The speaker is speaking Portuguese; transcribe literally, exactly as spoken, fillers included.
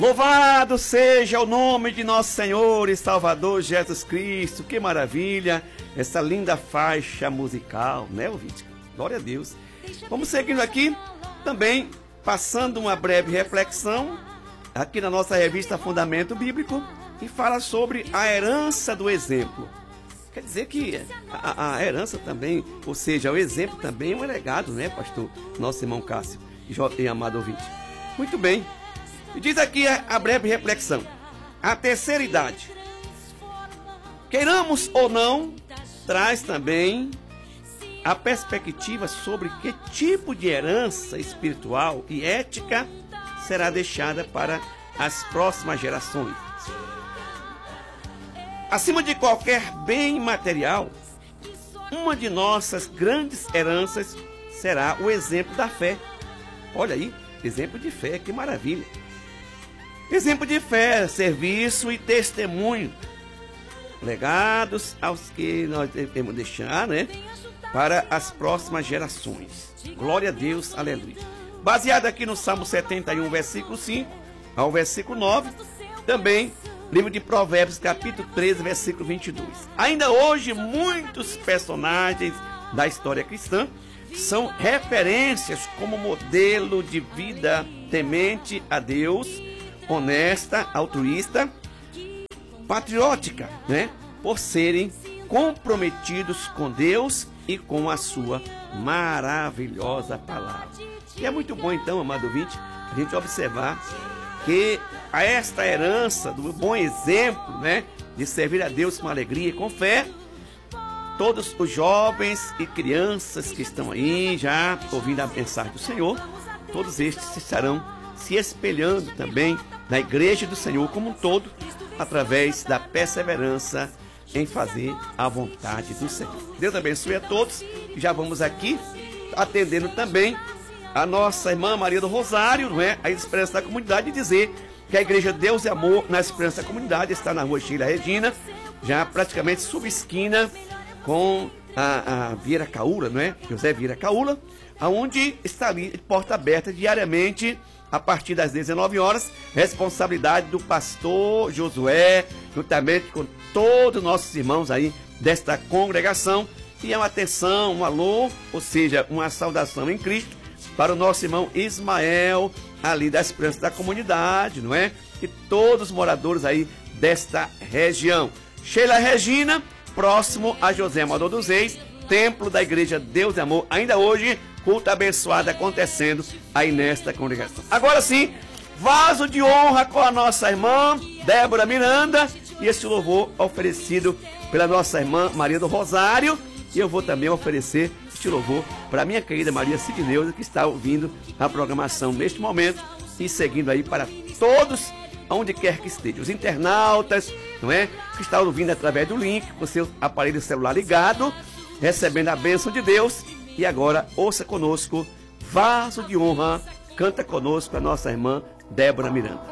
Louvado seja o nome de nosso Senhor e Salvador Jesus Cristo. Que maravilha essa linda faixa musical, né, ouvinte? Glória a Deus. Vamos seguindo aqui, também passando uma breve reflexão aqui na nossa revista Fundamento Bíblico, que fala sobre a herança do exemplo. Quer dizer que a, a herança também, ou seja, o exemplo também é um legado, né, pastor? Nosso irmão Cássio e amado ouvinte. Muito bem. E diz aqui a, a breve reflexão. A terceira idade, queiramos ou não, traz também a perspectiva sobre que tipo de herança espiritual e ética será deixada para as próximas gerações. Acima de qualquer bem material, uma de nossas grandes heranças será o exemplo da fé. Olha aí, exemplo de fé, que maravilha. Exemplo de fé, serviço e testemunho, legados aos que nós devemos deixar, né, para as próximas gerações. Glória a Deus, aleluia. Baseado aqui no Salmo setenta e um, versículo cinco ao versículo nove, também livro de Provérbios, capítulo treze, versículo vinte e dois. Ainda hoje, muitos personagens da história cristã são referências como modelo de vida temente a Deus, honesta, altruísta, patriótica, né? Por serem comprometidos com Deus e com a sua maravilhosa palavra. E é muito bom então, amado ouvinte, a gente observar que a esta herança do bom exemplo, né, de servir a Deus com alegria e com fé, todos os jovens e crianças que estão aí já ouvindo a mensagem do Senhor, todos estes estarão se espelhando também na igreja do Senhor como um todo, através da perseverança em fazer a vontade do Senhor. Deus abençoe a todos. Já vamos aqui atendendo também a nossa irmã Maria do Rosário, não é? A Esperança da Comunidade, e dizer que a Igreja Deus e Amor na Esperança da Comunidade está na rua Sheila Regina, já praticamente subesquina com a, a Vieira Caula, não é? José Vieira Caula, aonde está ali, porta aberta diariamente, a partir das dezenove horas, responsabilidade do pastor Josué, juntamente com todos os nossos irmãos aí desta congregação, e é uma atenção, um alô, ou seja, uma saudação em Cristo para o nosso irmão Ismael, ali da Esperança da Comunidade, não é? E todos os moradores aí desta região. Sheila Regina, próximo a José Amador dos Reis, templo da Igreja Deus e Amor, ainda hoje, culto abençoado acontecendo aí nesta congregação. Agora sim, vaso de honra com a nossa irmã Débora Miranda, e esse louvor oferecido pela nossa irmã Maria do Rosário, e eu vou também oferecer este louvor para a minha querida Maria Sidneuza, que está ouvindo a programação neste momento e seguindo aí para todos, onde quer que estejam, os internautas, não é? Que estão ouvindo através do link, com seu aparelho celular ligado, recebendo a bênção de Deus. E agora, ouça conosco, Vaso de Honra, canta conosco a nossa irmã Débora Miranda.